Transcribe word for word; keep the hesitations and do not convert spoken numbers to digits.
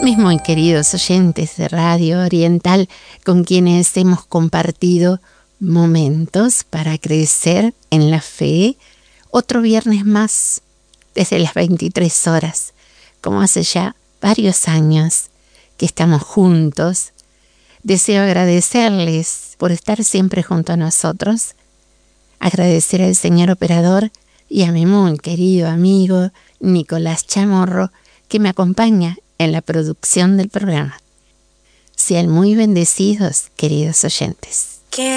Mis muy queridos oyentes de Radio Oriental, con quienes hemos compartido momentos para crecer en la fe, otro viernes más, desde las veintitrés horas, como hace ya varios años que estamos juntos. Deseo agradecerles por estar siempre junto a nosotros, agradecer al señor operador y a mi muy querido amigo Nicolás Chamorro, que me acompaña en la producción del programa. Sean muy bendecidos, queridos oyentes.